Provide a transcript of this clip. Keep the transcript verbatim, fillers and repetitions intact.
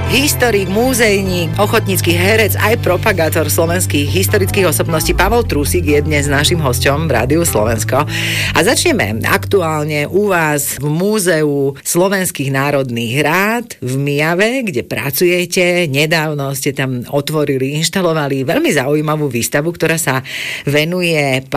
Historik, múzejník, ochotnícky herec, aj propagátor slovenských historických osobností Pavol Trusík je dnes našim hosťom v Rádiu Slovensko. A začneme aktuálne u vás v Múzeu slovenských národných rád v Myjave, kde pracujete. Nedávno ste tam otvorili, inštalovali veľmi zaujímavú výstavu, ktorá sa venuje